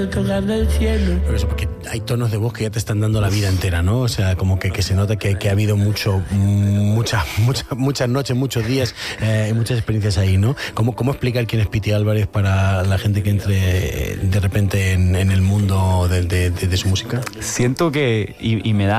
tocando el cielo. Pero eso porque hay tonos de voz que ya te están dando la vida entera, ¿no? O sea, como que se nota que ha habido muchas noches, muchos días y muchas experiencias ahí, ¿no? ¿Cómo explicar quién es Piti Álvarez para la gente que entre de repente en el mundo de su música? Siento que, y me da